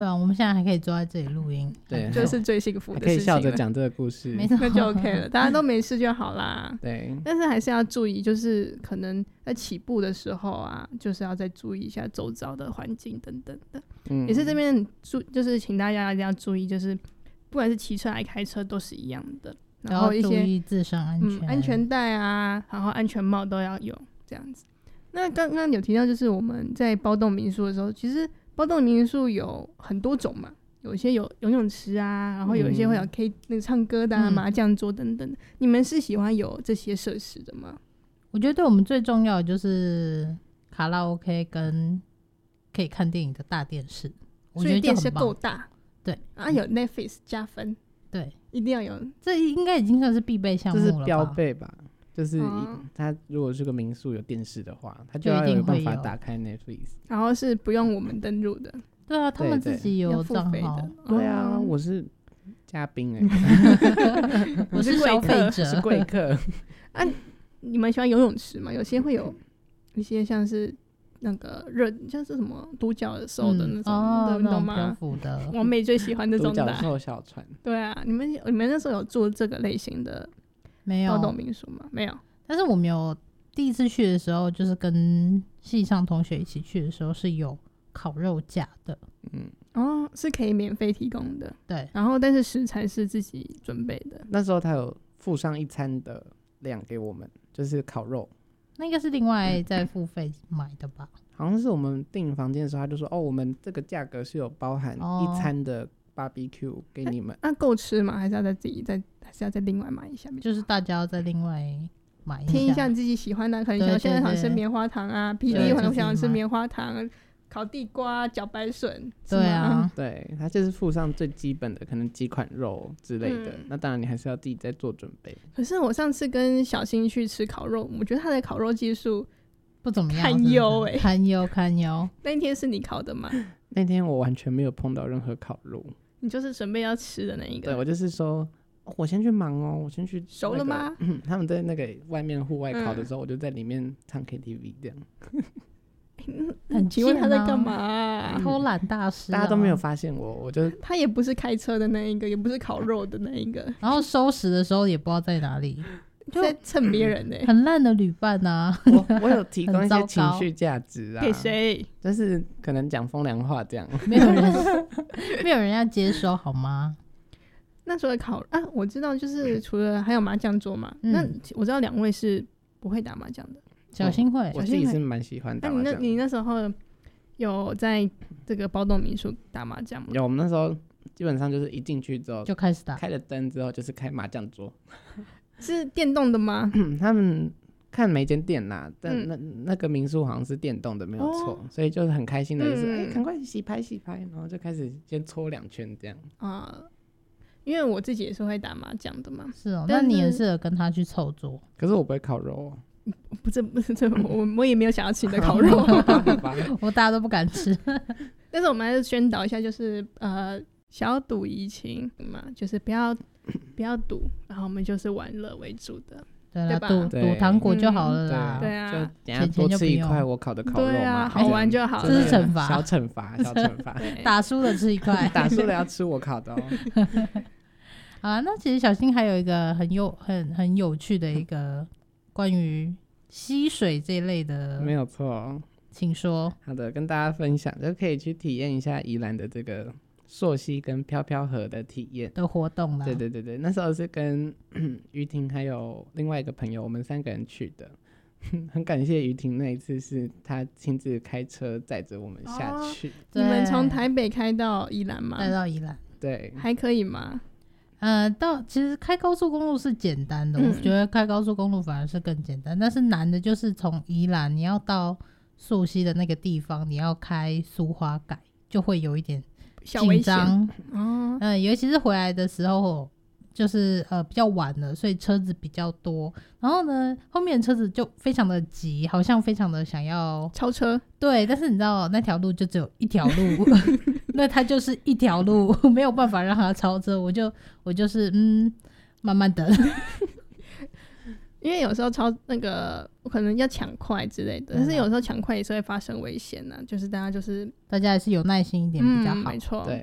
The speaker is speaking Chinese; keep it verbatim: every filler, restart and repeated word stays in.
对啊，我们现在还可以坐在这里录音， 对， 就是最幸福的事情了， 可以笑着讲这个故事， 没错， 那就 OK 了，大家都没事就好啦。 对， 但是还是要注意，就是可能在起步的时候啊，就是要再注意一下周遭的环境等等的。嗯，也是这边注，就是请大家一定要注意，就是不管是骑车还是开车都是一样的，然后一些注意自身安全， 嗯，安全带啊，然后安全帽都要有这样子。那刚刚有提到，就是我们在包栋民宿的时候，其实包栋民宿有很多种嘛，有一些有游泳池啊，然后有一些会有 K、嗯、那个唱歌的啊、麻将桌等等的。你们是喜欢有这些设施的吗？ 我觉得对我们最重要的就是卡拉 OK 跟可以看电影的大电视，我觉得所以电视够大， 对啊，有 Netflix 加分， 对， 一定要有， 这应该已经算是必备项目了吧， 这是标配吧。就是它如果是个民宿有电视的话，它就要有办法打开 Netflix， 然后是不用我们登入的。 对啊，他们自己有账号的。 对啊，我是嘉宾哎、欸， 我是消费者， 是贵客。 啊，你们喜欢游泳池吗？有些会有一些像是那个热，像是什么独角兽的那种，嗯、 哦， 你懂吗？我妹最喜欢那种的。 独角兽小船。 对啊，你们你们那时候有住这个类型的？ 没有包栋民宿吗？没有。 但是我们有第一次去的时候，就是跟系上同学一起去的时候，是有烤肉架的。 嗯， 哦，是可以免费提供的。 对， 然后但是食材是自己准备的。 那时候他有附上一餐的量给我们，就是烤肉。 那应该是另外再付费买的吧？ 嗯、好像是我们订房间的时候，他就说：“哦，我们这个价格是有包含一餐的 barbecue 给你们。” 那够吃吗？还是要再自己再？还是要再另外买一下， 就是大家要再另外买一下， 听一下你自己喜欢的，可能想现在想吃棉花糖啊，霹雳可能想吃棉花糖、烤地瓜、茭白笋， 对啊， 对，它就是附上最基本的，可能几款肉之类的、嗯。那当然你还是要自己再做准备。 可是我上次跟小新去吃烤肉，我觉得他的烤肉技术不怎么样， 堪忧哎， 堪忧堪忧。 那天是你烤的吗？ 那天我完全没有碰到任何烤肉， 你就是准备要吃的那一个。 对，我就是说。我先去忙哦，我先去、那個、 熟了吗、 嗯？他们在那个外面户外烤的时候、嗯，我就在里面唱 K T V 这样。 很奇怪他在干嘛、啊？ 偷懒大师、啊， 大家都没有发现我，我就他也不是开车的那一个，也不是烤肉的那一个， 然后收拾的时候也不知道在哪里， 就在蹭别人呢、欸， 很烂的旅伴啊。 我我有提供一些情绪价值啊， 给谁？ 就是可能讲风凉话这样， 没有人没有人要接收好吗？ 那除了烤啊，我知道，就是除了还有麻将桌嘛、嗯。那我知道两位是不会打麻将的， 小新会， 我自己是蛮喜欢打麻将。 那你那你那时候有在这个包栋民宿打麻将吗？ 有，我们那时候基本上就是一进去之后就开始打， 开了灯之后就是开麻将桌。 是电动的吗？ 他们看每间店啦，但那、嗯、那个民宿好像是电动的，没有错、哦，所以就是很开心的，就是哎，赶、嗯欸、快洗牌洗牌，然后就开始先搓两圈这样啊。因为我自己也是会打麻将的嘛。 是哦，那你也适合跟他去凑桌。 可是我不会烤肉哦。 不是不是这我我也没有想要吃你的烤肉我大家都不敢吃但是我们还是宣导一下，就是呃小赌怡情嘛，就是不要不要赌，然后我们就是玩乐为主的， 对啦，赌赌糖果就好了啦、 嗯、对啊， 就等下多吃一块我烤的烤肉嘛， 对啊，好玩就好了， 这是惩罚， 小惩罚小惩罚打输了吃一块打输了要吃我烤的哦好啊，那其实小新还有一个很有很很有趣的一个关于溪水这一类的， 没有错， 请说。 好的，跟大家分享，就可以去体验一下宜兰的这个溯溪跟飘飘河的体验的活动啦。 对对对对，那时候是跟于婷还有另外一个朋友，我们三个人去的。很感谢于婷，那一次是他亲自开车载着我们下去。哦、 你们从台北开到宜兰吗？ 开到宜兰， 对， 还可以吗？ 呃，到其实开高速公路是简单的、嗯，我觉得开高速公路反而是更简单，但是难的就是从宜兰你要到溯溪的那个地方，你要开苏花改，就会有一点紧张哦。呃，尤其是回来的时候，就是呃比较晚了，所以车子比较多，然后呢，后面的车子就非常的急，好像非常的想要超车。对， 但是你知道那条路就只有一条路。那它就是一条路，没有办法让它超车，我就我就是嗯，慢慢等。 因为有时候超那个可能要抢快之类的，但是有时候抢快也是会发生危险啊，就是大家就是大家还是有耐心一点比较好。 嗯、没错。 对